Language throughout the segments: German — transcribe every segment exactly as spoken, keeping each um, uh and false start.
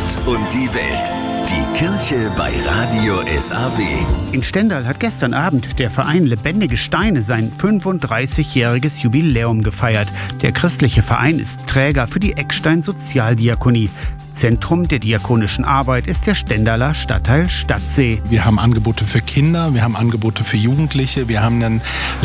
Gott und die Welt. Die Kirche bei Radio S A W. In Stendal hat gestern Abend der Verein Lebendige Steine sein fünfunddreißigjähriges Jubiläum gefeiert. Der christliche Verein ist Träger für die Eckstein Sozialdiakonie. Zentrum der diakonischen Arbeit ist der Stendaler Stadtteil Stadtsee. Wir haben Angebote für Kinder, wir haben Angebote für Jugendliche, wir haben einen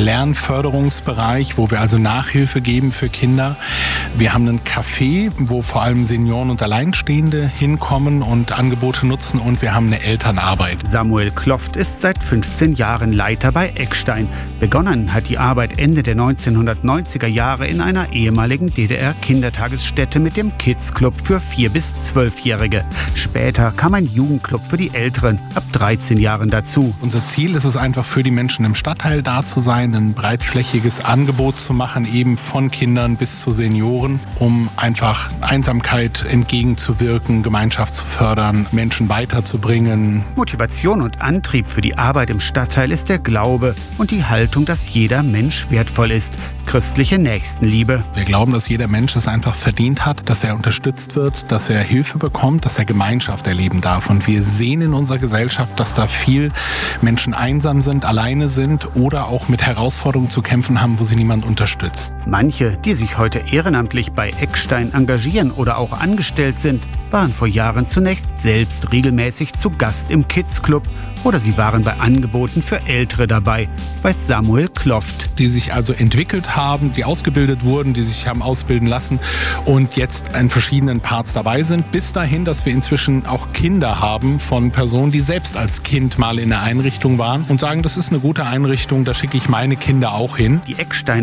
Lernförderungsbereich, wo wir also Nachhilfe geben für Kinder. Wir haben einen Café, wo vor allem Senioren und Alleinstehende hinkommen und Angebote nutzen, und wir haben eine Elternarbeit. Samuel Kloft ist seit fünfzehn Jahren Leiter bei Eckstein. Begonnen hat die Arbeit Ende der neunzehnhundertneunziger Jahre in einer ehemaligen D D R-Kindertagesstätte mit dem Kids Club für vier bis zwölfjährige. Später kam ein Jugendclub für die Älteren ab dreizehn Jahren dazu. Unser Ziel ist es einfach, für die Menschen im Stadtteil da zu sein, ein breitflächiges Angebot zu machen, eben von Kindern bis zu Senioren, um einfach Einsamkeit entgegenzuwirken, Gemeinschaft zu fördern, Menschen weiterzubringen. Motivation und Antrieb für die Arbeit im Stadtteil ist der Glaube und die Haltung, dass jeder Mensch wertvoll ist. Christliche Nächstenliebe. Wir glauben, dass jeder Mensch es einfach verdient hat, dass er unterstützt wird, dass er Hilfe bekommt, dass er Gemeinschaft erleben darf. Und wir sehen in unserer Gesellschaft, dass da viel Menschen einsam sind, alleine sind oder auch mit Herausforderungen zu kämpfen haben, wo sie niemand unterstützt. Manche, die sich heute ehrenamtlich bei Eckstein engagieren oder auch angestellt sind, waren vor Jahren zunächst selbst regelmäßig zu Gast im Kids Club oder sie waren bei Angeboten für Ältere dabei, weiß Samuel Kloft. Die sich also entwickelt haben, die ausgebildet wurden, die sich haben ausbilden lassen und jetzt in verschiedenen Parts dabei sind, bis dahin, dass wir inzwischen auch Kinder haben von Personen, die selbst als Kind mal in der Einrichtung waren und sagen, das ist eine gute Einrichtung, da schicke ich meine Kinder auch hin. Die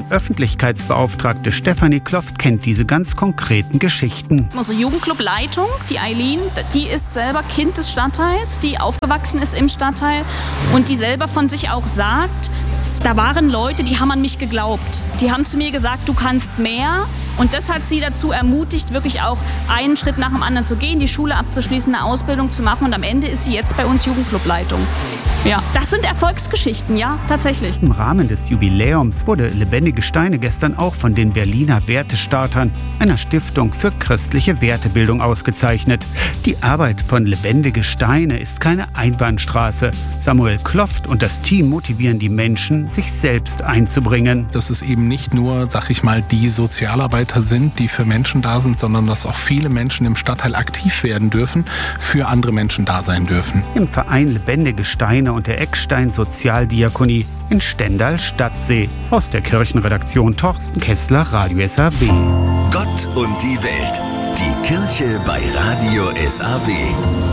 Eckstein-Öffentlichkeitsbeauftragte Stefanie Kloft kennt diese ganz konkreten Geschichten. Unsere Jugendclub-Leitung, die Eileen, die ist selber Kind des Stadtteils, die aufgewachsen ist im Stadtteil und die selber von sich auch sagt, da waren Leute, die haben an mich geglaubt. Die haben zu mir gesagt, du kannst mehr. Und das hat sie dazu ermutigt, wirklich auch einen Schritt nach dem anderen zu gehen, die Schule abzuschließen, eine Ausbildung zu machen. Und am Ende ist sie jetzt bei uns Jugendclubleitung. Ja, das sind Erfolgsgeschichten, ja, tatsächlich. Im Rahmen des Jubiläums wurde Lebendige Steine gestern auch von den Berliner Wertestartern, einer Stiftung für christliche Wertebildung, ausgezeichnet. Die Arbeit von Lebendige Steine ist keine Einbahnstraße. Samuel Kloft und das Team motivieren die Menschen, sich selbst einzubringen. Dass es eben nicht nur, sag ich mal, die Sozialarbeiter sind, die für Menschen da sind, sondern dass auch viele Menschen im Stadtteil aktiv werden dürfen, für andere Menschen da sein dürfen. Im Verein Lebendige Steine und der Eckstein Sozialdiakonie in Stendal Stadtsee. Aus der Kirchenredaktion Torsten Kessler, Radio S A W. Gott und die Welt. Die Kirche bei Radio S A W.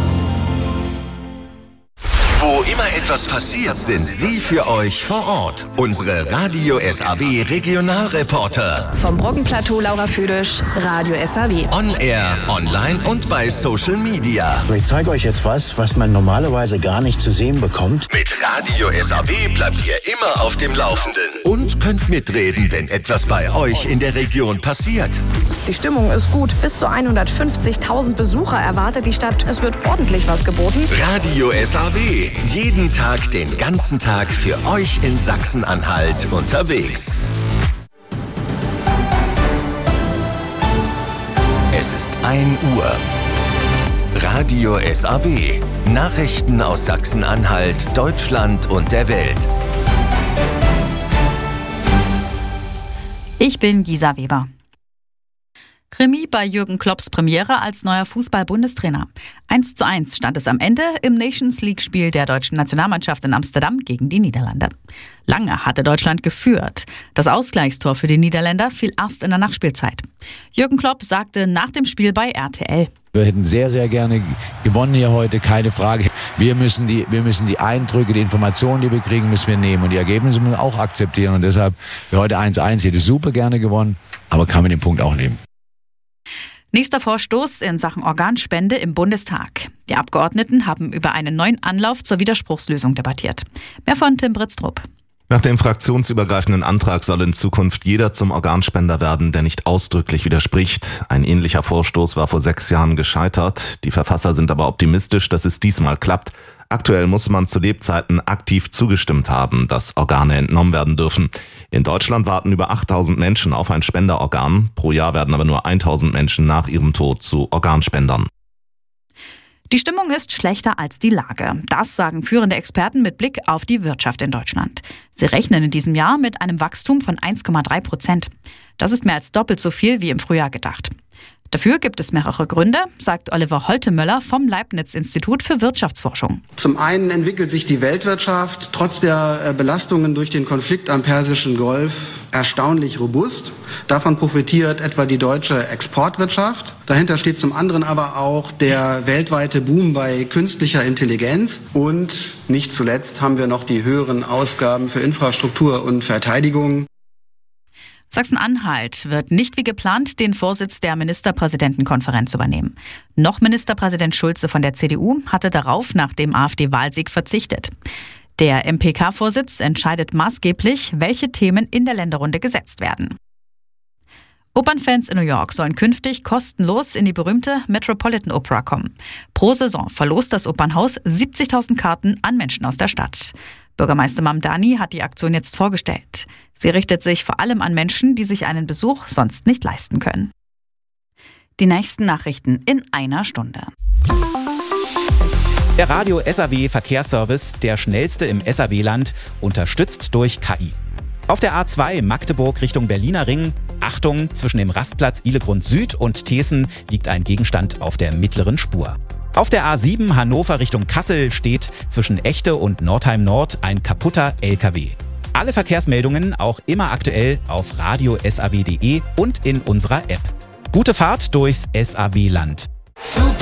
Wo immer etwas passiert, sind Sie für euch vor Ort. Unsere Radio S A W Regionalreporter. Vom Brockenplateau Laura Füdisch, Radio S A W. On Air, online und bei Social Media. Ich zeige euch jetzt was, was man normalerweise gar nicht zu sehen bekommt. Mit Radio S A W bleibt ihr immer auf dem Laufenden. Und könnt mitreden, wenn etwas bei euch in der Region passiert. Die Stimmung ist gut. Bis zu hundertfünfzigtausend Besucher erwartet die Stadt. Es wird ordentlich was geboten. Radio S A W. Jeden Tag, den ganzen Tag für euch in Sachsen-Anhalt unterwegs. Es ist ein Uhr. Radio S A W. Nachrichten aus Sachsen-Anhalt, Deutschland und der Welt. Ich bin Gisa Weber. Remis bei Jürgen Klopps Premiere als neuer Fußball-Bundestrainer. eins zu eins stand es am Ende im Nations-League-Spiel der deutschen Nationalmannschaft in Amsterdam gegen die Niederlande. Lange hatte Deutschland geführt. Das Ausgleichstor für die Niederländer fiel erst in der Nachspielzeit. Jürgen Klopp sagte nach dem Spiel bei R T L: Wir hätten sehr, sehr gerne gewonnen hier heute, keine Frage. Wir müssen die, wir müssen die Eindrücke, die Informationen, die wir kriegen, müssen wir nehmen. Und die Ergebnisse müssen wir auch akzeptieren. Und deshalb für heute eins zu eins, hätte super gerne gewonnen, aber kann mit dem Punkt auch leben. Nächster Vorstoß in Sachen Organspende im Bundestag. Die Abgeordneten haben über einen neuen Anlauf zur Widerspruchslösung debattiert. Mehr von Tim Britztrup. Nach dem fraktionsübergreifenden Antrag soll in Zukunft jeder zum Organspender werden, der nicht ausdrücklich widerspricht. Ein ähnlicher Vorstoß war vor sechs Jahren gescheitert. Die Verfasser sind aber optimistisch, dass es diesmal klappt. Aktuell muss man zu Lebzeiten aktiv zugestimmt haben, dass Organe entnommen werden dürfen. In Deutschland warten über achttausend Menschen auf ein Spenderorgan. Pro Jahr werden aber nur tausend Menschen nach ihrem Tod zu Organspendern. Die Stimmung ist schlechter als die Lage. Das sagen führende Experten mit Blick auf die Wirtschaft in Deutschland. Sie rechnen in diesem Jahr mit einem Wachstum von eins Komma drei Prozent. Das ist mehr als doppelt so viel wie im Frühjahr gedacht. Dafür gibt es mehrere Gründe, sagt Oliver Holtemöller vom Leibniz-Institut für Wirtschaftsforschung. Zum einen entwickelt sich die Weltwirtschaft trotz der Belastungen durch den Konflikt am Persischen Golf erstaunlich robust. Davon profitiert etwa die deutsche Exportwirtschaft. Dahinter steht zum anderen aber auch der weltweite Boom bei künstlicher Intelligenz. Und nicht zuletzt haben wir noch die höheren Ausgaben für Infrastruktur und Verteidigung. Sachsen-Anhalt wird nicht wie geplant den Vorsitz der Ministerpräsidentenkonferenz übernehmen. Noch Ministerpräsident Schulze von der C D U hatte darauf nach dem AfD-Wahlsieg verzichtet. Der M P K-Vorsitz entscheidet maßgeblich, welche Themen in der Länderrunde gesetzt werden. Opernfans in New York sollen künftig kostenlos in die berühmte Metropolitan Opera kommen. Pro Saison verlost das Opernhaus siebzigtausend Karten an Menschen aus der Stadt. Bürgermeister Mamdani hat die Aktion jetzt vorgestellt. Sie richtet sich vor allem an Menschen, die sich einen Besuch sonst nicht leisten können. Die nächsten Nachrichten in einer Stunde. Der Radio S A W Verkehrsservice, der schnellste im S A W-Land, unterstützt durch K I. Auf der A zwei Magdeburg Richtung Berliner Ring, Achtung, zwischen dem Rastplatz Ihlegrund Süd und Thesen liegt ein Gegenstand auf der mittleren Spur. Auf der A sieben Hannover Richtung Kassel steht zwischen Echte und Nordheim Nord ein kaputter L K W. Alle Verkehrsmeldungen auch immer aktuell auf radio punkt s a w punkt d e und in unserer App. Gute Fahrt durchs S A W-Land.